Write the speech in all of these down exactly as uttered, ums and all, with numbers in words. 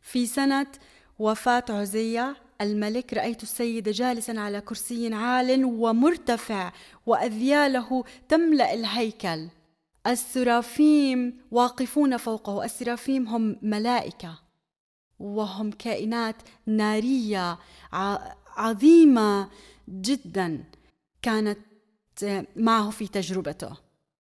في سنة وفاة عزية الملك رأيت السيد جالسا على كرسي عال ومرتفع وأذياله تملأ الهيكل، السرافيم واقفون فوقه. السرافيم هم ملائكة وهم كائنات نارية عظيمة جدا كانت معه في تجربته.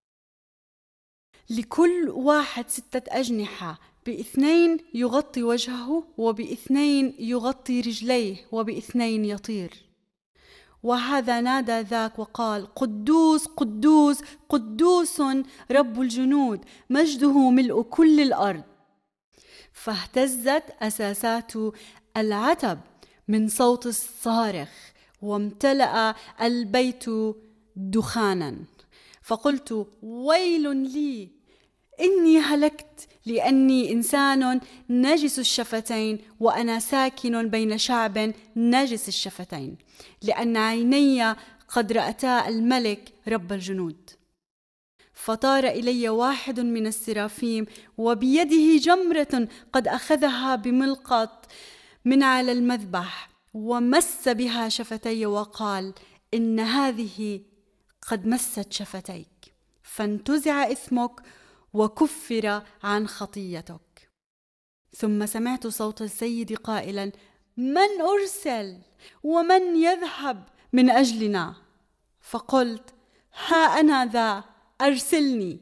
لكل واحد ستة أجنحة، باثنين يغطي وجهه وباثنين يغطي رجليه وباثنين يطير. وهذا نادى ذاك وقال: قدوس قدوس قدوس رب الجنود، مجده ملء كل الأرض. فاهتزت أساسات العتب من صوت الصارخ وامتلأ البيت دخانا. فقلت: ويل لي، إني هلكت، لأني إنسان نجس الشفتين وأنا ساكن بين شعب نجس الشفتين، لأن عيني قد رأتا الملك رب الجنود. فطار إلي واحد من السرافيم وبيده جمرة قد أخذها بملقط من على المذبح، ومس بها شفتي وقال: إن هذه قد مست شفتيك، فانتزع إثمك وكفر عن خطيتك. ثم سمعت صوت السيد قائلا: من أرسل ومن يذهب من أجلنا؟ فقلت: ها أنا ذا، أرسلني.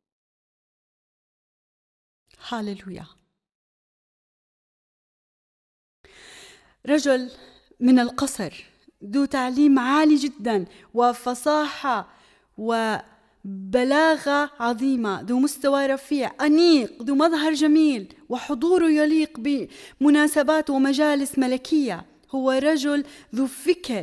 هاللويا. رجل من القصر ذو تعليم عالي جدا وفصاحة وبلاغة عظيمة، ذو مستوى رفيع، أنيق، ذو مظهر جميل وحضوره يليق بمناسبات ومجالس ملكية. هو رجل ذو فكر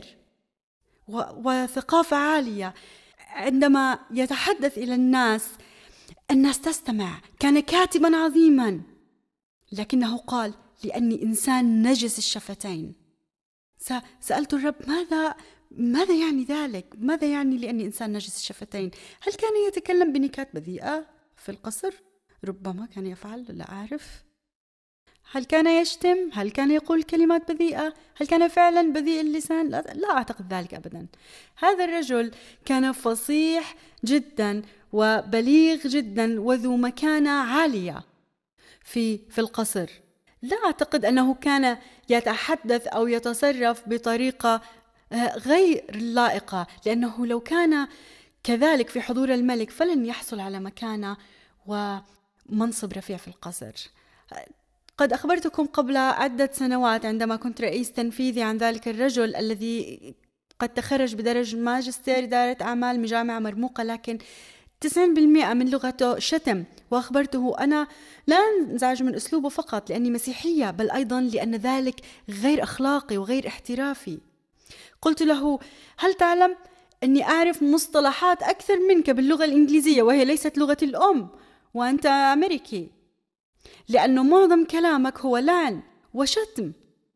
وثقافة عالية. عندما يتحدث إلى الناس الناس تستمع. كان كاتبا عظيما، لكنه قال: لأني إنسان نجس الشفتين. سألت الرب: ماذا ماذا يعني ذلك؟ ماذا يعني لأني إنسان نجس الشفتين؟ هل كان يتكلم بنكات بذيئة في القصر؟ ربما كان يفعل، لا أعرف. هل كان يشتم؟ هل كان يقول كلمات بذيئة؟ هل كان فعلا بذيء اللسان؟ لا, لا أعتقد ذلك أبدا. هذا الرجل كان فصيح جدا وبليغ جدا وذو مكانة عالية في في القصر. لا أعتقد أنه كان يتحدث أو يتصرف بطريقة غير لائقة، لأنه لو كان كذلك في حضور الملك فلن يحصل على مكانة ومنصب رفيع في القصر. قد أخبرتكم قبل عدة سنوات عندما كنت رئيس تنفيذي عن ذلك الرجل الذي قد تخرج بدرجة ماجستير إدارة أعمال من جامعة مرموقة، لكن تسعين بالمئة من لغته شتم. وأخبرته أنا لا أنزعج من أسلوبه فقط لأني مسيحية، بل أيضا لأن ذلك غير أخلاقي وغير احترافي. قلت له: هل تعلم أني أعرف مصطلحات أكثر منك باللغة الإنجليزية وهي ليست لغة الأم، وأنت أمريكي، لأنه معظم كلامك هو لعن وشتم.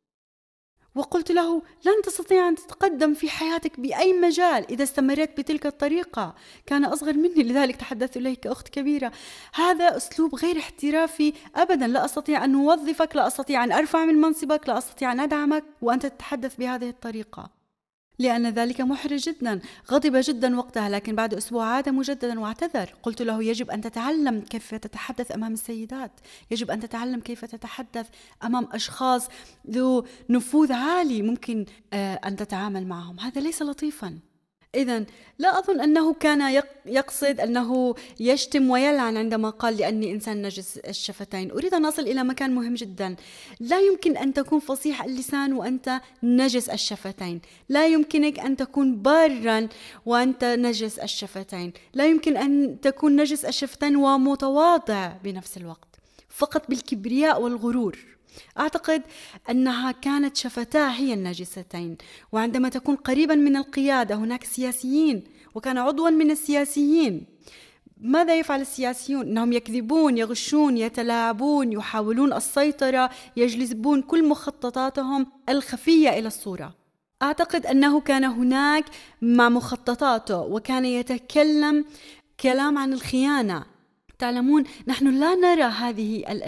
وقلت له: لن تستطيع أن تتقدم في حياتك بأي مجال إذا استمرت بتلك الطريقة. كان أصغر مني، لذلك تحدثت إليه كأخت كبيرة. هذا أسلوب غير احترافي أبدا. لا أستطيع أن أوظفك، لا أستطيع أن أرفع من منصبك، لا أستطيع أن أدعمك وأنت تتحدث بهذه الطريقة، لأن ذلك محرج جدا. غضب جدا وقتها، لكن بعد أسبوع عاد مجددا واعتذر. قلت له: يجب أن تتعلم كيف تتحدث أمام السيدات، يجب أن تتعلم كيف تتحدث أمام أشخاص ذو نفوذ عالي ممكن أن تتعامل معهم. هذا ليس لطيفا. إذن لا أظن أنه كان يقصد أنه يشتم ويلعن عندما قال: لأني إنسان نجس الشفتين. أريد أن أصل إلى مكان مهم جدا. لا يمكن أن تكون فصيح اللسان وأنت نجس الشفتين. لا يمكنك أن تكون بارا وأنت نجس الشفتين. لا يمكن أن تكون نجس الشفتين ومتواضع بنفس الوقت، فقط بالكبرياء والغرور. أعتقد أنها كانت شفتاه هي الناجستين. وعندما تكون قريبا من القيادة، هناك سياسيين وكان عضوا من السياسيين. ماذا يفعل السياسيون؟ أنهم يكذبون، يغشون، يتلاعبون، يحاولون السيطرة، يجلبون كل مخططاتهم الخفية إلى الصورة. أعتقد أنه كان هناك مع مخططاته وكان يتكلم كلام عن الخيانة. تعلمون، نحن لا نرى هذه